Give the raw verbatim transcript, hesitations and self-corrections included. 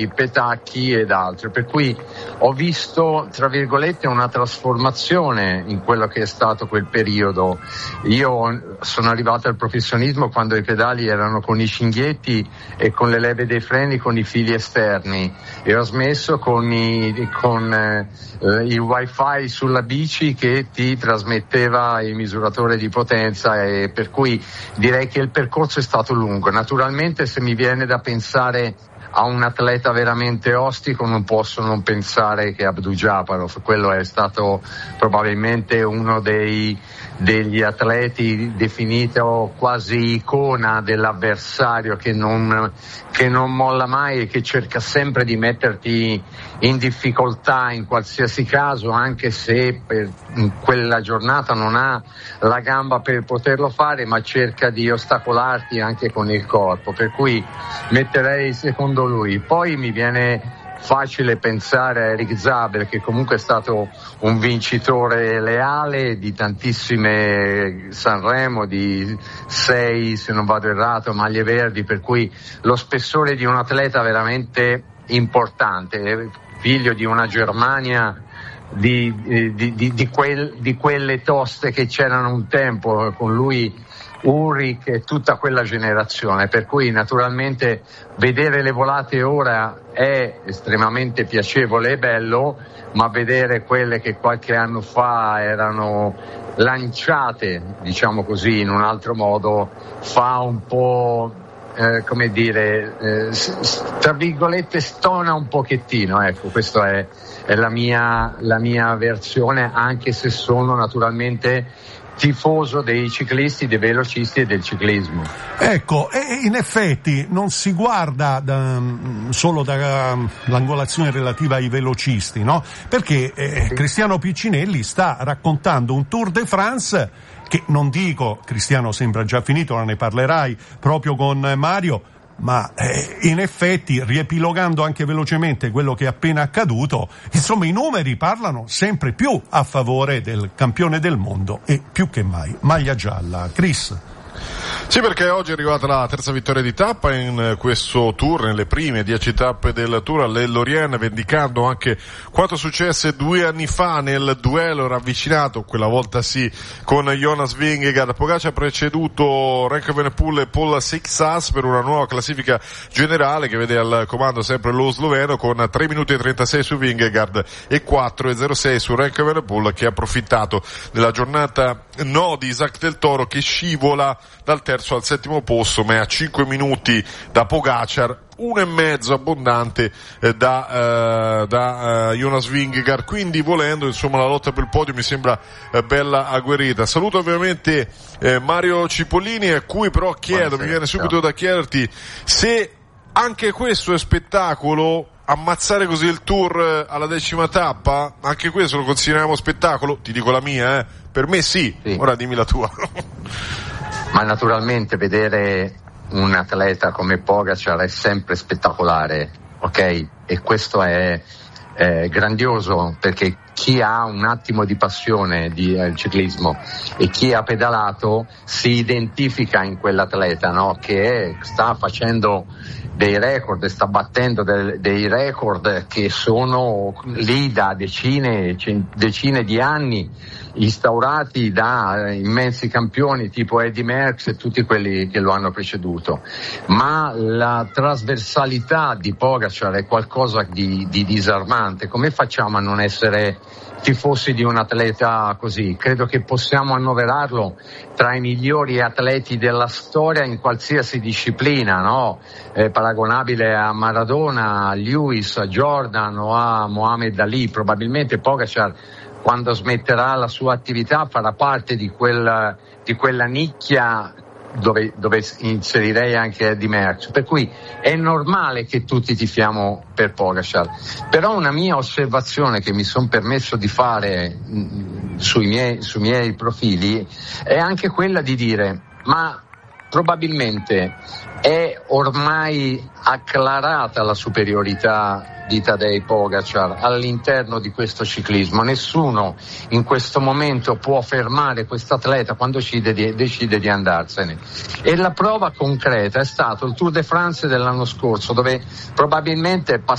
Petacchi ed altri, per cui ho visto tra virgolette una trasformazione in quello che è stato quel periodo. Io sono arrivato al professionismo quando i pedali erano con i cinghietti e con le leve dei freni con i fili esterni, e ho smesso con, i, con eh, il wifi sulla bici che ti trasmetteva il misuratore di potenza, e per cui direi che il percorso è stato lungo. Naturalmente, se mi viene da pensare a un atleta veramente ostico, non posso non pensare che Abdujaparov, quello è stato probabilmente uno dei, degli atleti definito quasi icona dell'avversario, che non, che non molla mai e che cerca sempre di metterti in difficoltà in qualsiasi caso, anche se per quella giornata non ha la gamba per poterlo fare, ma cerca di ostacolarti anche con il corpo, per cui metterei secondo lui. Poi mi viene facile pensare a Erik Zabel, che comunque è stato un vincitore leale di tantissime Sanremo, di sei, se non vado errato, maglie verdi, per cui lo spessore di un atleta veramente importante, figlio di una Germania di, di, di, di, quel, di quelle toste che c'erano un tempo, con lui Ulrich e tutta quella generazione, per cui naturalmente vedere le volate ora è estremamente piacevole e bello, ma vedere quelle che qualche anno fa erano lanciate, diciamo così, in un altro modo, fa un po', eh, come dire, eh, tra virgolette stona un pochettino, ecco, questa è, è la mia, la mia versione, anche se sono naturalmente tifoso dei ciclisti, dei velocisti e del ciclismo. Ecco, e in effetti non si guarda da, solo dall'angolazione relativa ai velocisti, no? Perché eh, sì. Cristiano Piccinelli sta raccontando un Tour de France che, non dico, Cristiano sembra già finito, ne parlerai proprio con Mario, ma eh, in effetti, riepilogando anche velocemente quello che è appena accaduto, insomma i numeri parlano sempre più a favore del campione del mondo e più che mai maglia gialla. Chris. Sì, perché oggi è arrivata la terza vittoria di tappa in questo Tour, nelle prime dieci tappe del Tour all'Elorient, vendicando anche quanto successe due anni fa nel duello ravvicinato, quella volta sì, con Jonas Vingegaard. Pogacar ha preceduto Remco Evenepoel e Paul Sixas per una nuova classifica generale che vede al comando sempre lo sloveno, con tre minuti e trentasei su Vingegaard e quattro e zero sei su Remco Evenepoel, che ha approfittato della giornata no di Isaac Del Toro, che scivola dal terzo al settimo posto, ma è a cinque minuti da Pogacar, uno e mezzo abbondante eh, da, eh, da eh, Jonas Vingegaard. Quindi, volendo, insomma, la lotta per il podio mi sembra eh, bella agguerrita. Saluto ovviamente eh, Mario Cipollini, a cui però chiedo, Buonasera, mi viene subito ciao. da chiederti se anche questo è spettacolo. Ammazzare così il Tour alla decima tappa, anche questo lo consideriamo spettacolo? Ti dico la mia, eh. Per me sì, sì. Ora dimmi la tua. Ma naturalmente vedere un atleta come Pogacar è sempre spettacolare, ok? E questo è, è grandioso, perché chi ha un attimo di passione di eh, ciclismo e chi ha pedalato si identifica in quell'atleta, no? Che è, sta facendo dei record, sta battendo de, dei record che sono lì da decine, decine di anni, instaurati da immensi campioni tipo Eddy Merckx e tutti quelli che lo hanno preceduto. Ma la trasversalità di Pogacar è qualcosa di, di disarmante. Come facciamo a non essere tifosi di un atleta così? Credo che possiamo annoverarlo tra i migliori atleti della storia in qualsiasi disciplina, no? È paragonabile a Maradona, a Lewis, a Jordan o a Mohamed Ali. Probabilmente Pogacar, quando smetterà la sua attività, farà parte di quella, di quella nicchia dove, dove inserirei anche Eddy Merckx, per cui è normale che tutti tifiamo per Pogacar. Però una mia osservazione che mi sono permesso di fare mh, sui miei, sui miei profili è anche quella di dire, ma probabilmente è ormai acclarata la superiorità di Tadej Pogačar all'interno di questo ciclismo. Nessuno in questo momento può fermare quest'atleta quando decide di, decide di andarsene. E la prova concreta è stato il Tour de France dell'anno scorso, dove probabilmente